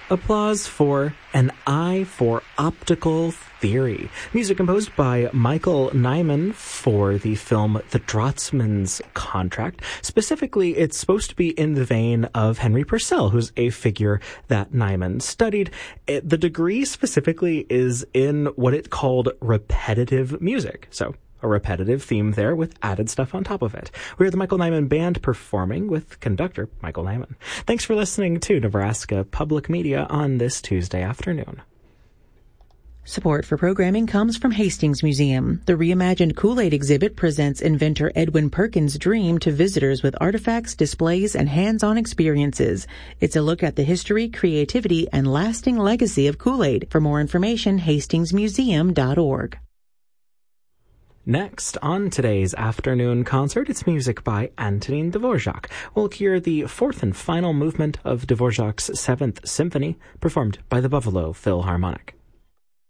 Applause for An Eye for Optical Theory. Music composed by Michael Nyman for the film The Draughtsman's Contract. Specifically, it's supposed to be in the vein of Henry Purcell, who's a figure that Nyman studied. The degree specifically is in what it called repetitive music. So, a repetitive theme there with added stuff on top of it. We're the Michael Nyman Band performing with conductor Michael Nyman. Thanks for listening to Nebraska Public Media on this Tuesday afternoon. Support for programming comes from Hastings Museum. The reimagined Kool-Aid exhibit presents inventor Edwin Perkins' dream to visitors with artifacts, displays, and hands-on experiences. It's a look at the history, creativity, and lasting legacy of Kool-Aid. For more information, hastingsmuseum.org. Next, on today's afternoon concert, it's music by Antonin Dvorak. We'll hear the fourth and final movement of Dvorak's Seventh Symphony, performed by the Buffalo Philharmonic.